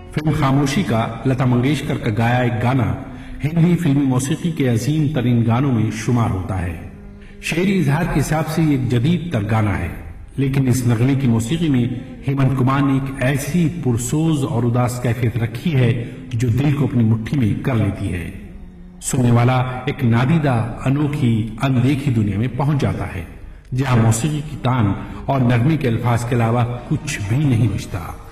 Film खामोशी का लता मंगेशकर का गाया एक गाना हिंदी फिल्मी मौसीकी के अजीम तरीन गानों में शुमार होता है। शेरी इजहार के हिसाब से एक जदीद तर गाना है, लेकिन इस नगमे की मौसीकी में हेमंत कुमार ने एक ऐसी पुरसोज और उदास कैफियत रखी है जो दिल को अपनी मुट्ठी में कर लेती है। सुनने वाला एक नादीदा, अनोखी, अनदेखी दुनिया में पहुंच जाता है, जहां मौसीकी की तान और नगमे के अल्फाज के अलावा कुछ भी नहीं बचता।